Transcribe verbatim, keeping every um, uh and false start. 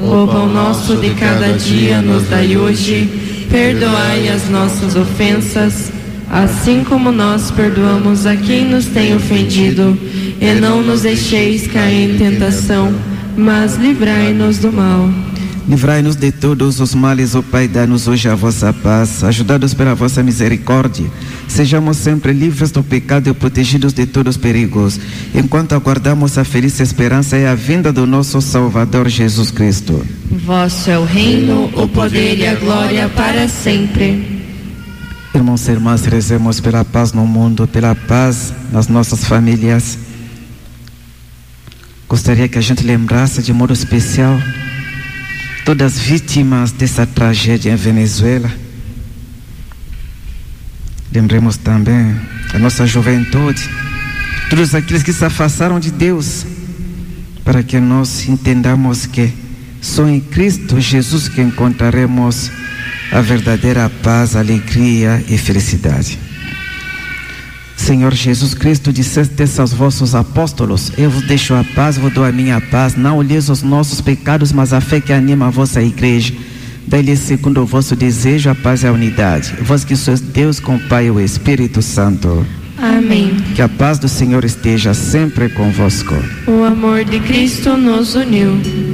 O pão nosso de cada dia nos dai hoje, perdoai as nossas ofensas, assim como nós perdoamos a quem nos tem ofendido, e não nos deixeis cair em tentação, mas livrai-nos do mal. Livrai-nos de todos os males, ó Pai, dá-nos hoje a vossa paz, ajudados pela vossa misericórdia. Sejamos sempre livres do pecado e protegidos de todos os perigos, enquanto aguardamos a feliz esperança e a vinda do nosso Salvador Jesus Cristo. Vosso é o reino, o poder e a glória para sempre. Irmãos e irmãs, rezemos pela paz no mundo, pela paz nas nossas famílias. Gostaria que a gente lembrasse de modo especial todas as vítimas dessa tragédia em Venezuela. Lembremos também a nossa juventude, todos aqueles que se afastaram de Deus, para que nós entendamos que só em Cristo Jesus que encontraremos a verdadeira paz, alegria e felicidade. Senhor Jesus Cristo, disseste aos vossos apóstolos: eu vos deixo a paz, vos dou a minha paz. Não olheis os nossos pecados, mas a fé que anima a vossa igreja. Dai-lhe segundo o vosso desejo a paz e a unidade. Vós que sois Deus com o Pai e o Espírito Santo. Amém. Que a paz do Senhor esteja sempre convosco. O amor de Cristo nos uniu.